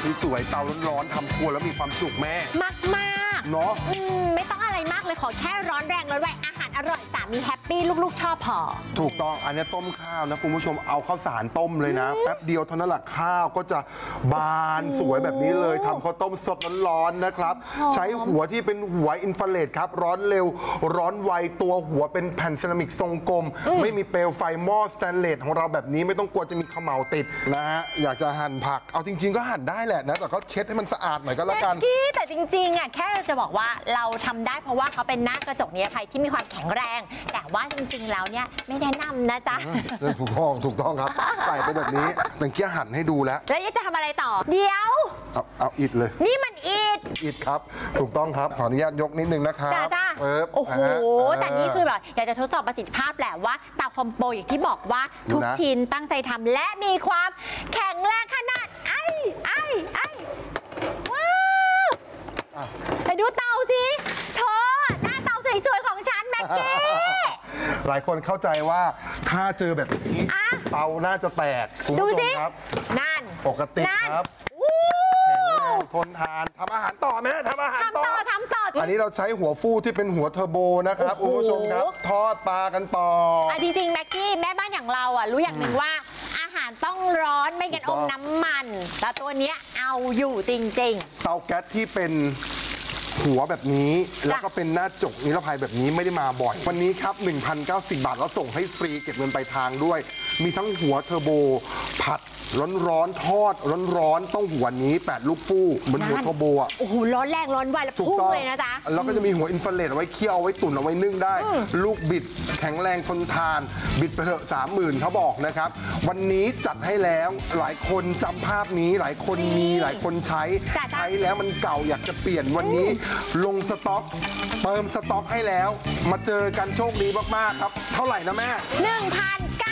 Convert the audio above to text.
สวยๆเตาร้อนๆทำครัวแล้วมีความสุขแม่มากเนาะไม่ต้องอะไรมากเลยขอแค่ร้อนแรงร้อนไวอาหารอร่อยสามีแฮปปี้ลูกๆชอบพอถูกต้องอันนี้ต้มข้าวนะคุณผู้ชมเอาข้าวสารต้มเลยนะแป๊บเดียวเท่านั้นแหละข้าวก็จะบานสวยแบบนี้เลยทำข้าวต้มสดร้อนๆนะครับใช้หัวที่เป็นหัวอินฟราเรดครับร้อนเร็วร้อนไวตัวหัวเป็นแผ่นเซรามิกทรงกลมไม่มีเปลวไฟหม้อสแตนเลสของเราแบบนี้ไม่ต้องกลัวจะมีเขม่าติดนะฮะอยากจะหั่นผักเอาจริงๆก็หั่นได้แหละนะแต่ก็เช็ดให้มันสะอาดหน่อยก็แล้วกันแต่จริงๆอ่ะแค่จะบอกว่าเราทำได้เพราะว่าเขาเป็นหน้ากระจกนิรภัยที่มีความแข็งแรงแต่ว่าจริงๆแล้วเนี่ยไม่แนะนำนะจ๊ะถูกต้องครับใส่ไปแบบนี้แต่เกี้ยหั่นให้ดูแล้วจะทำอะไรต่อเดี๋ยวเอาอิฐเลยนี่มันอิฐครับถูกต้องครับขออนุญาตยกนิดนึงนะครับจ้าโอ้โหแต่นี่คือแบบอยากจะทดสอบประสิทธิภาพแหละว่าเตาคอมโบอย่างที่บอกว่าทุกชิ้นตั้งใจทำและมีความแข็งแรงขนาดว้าวไปดูเตาสิเธอหน้าเตาสวยๆของฉันแม็กกี้หลายคนเข้าใจว่าถ้าเจอแบบนี้เตาน่าจะแตกคุณผู้ชมครับนั่นปกติครับทนทานทำอาหารต่อไหมทำอาหารต่ออันนี้เราใช้หัวฟูที่เป็นหัวเทอร์โบนะครับคุณผู้ชมครับทอดปลากันต่อจริงๆแม็กกี้แม่บ้านอย่างเรารู้อย่างหนึ่งว่าอาหารต้องร้อนไม่งั้นอมน้ำมันแต่ตัวนี้เอาอยู่จริงๆเตาแก๊สที่เป็นหัวแบบนี้แล้วก็เป็นหน้าจกนิรภัยแบบนี้ไม่ได้มาบ่อยวันนี้ครับ 1,090 บาทแล้วส่งให้ฟรีเก็บเงินปลายทางด้วยมีทั้งหัวเทอร์โบผัดร้อนทอดร้อนต้องหัวนี้8ลูกฟูเหมือนหัวเทอร์โบอ่ะโอ้โหร้อนแรงร้อนไวแล้วพุ่งเลยนะจ๊ะแล้วก็จะมีหัวอินฟราเรดเอาไว้เคี่ยวเอาไว้ตุ๋นเอาไว้นึ่งได้ลูกบิดแข็งแรงทนทานบิดไปเถอะ 30,000เขาบอกนะครับวันนี้จัดให้แล้วหลายคนจำภาพนี้หลายคนมีหลายคนใช้แล้วมันเก่าอยากจะเปลี่ยนวันนี้ลงสต็อกเติมสต็อกให้แล้วมาเจอกันโชคดีมากๆครับเท่าไหร่นะแม่ 1,090